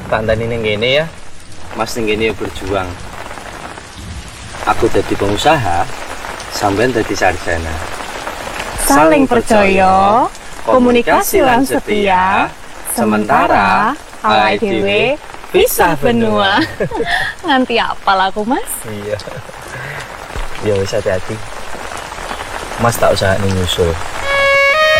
tandani ning kene ya. Mas ning kene berjuang. Aku jadi pengusaha, sampean jadi sarjana. Saling percaya, komunikasi lan setia, sementara awake dhewe pisah benua. Nganti apal aku, Mas? Iya. Ya wis hati-hati. Mas tak usah nyusul.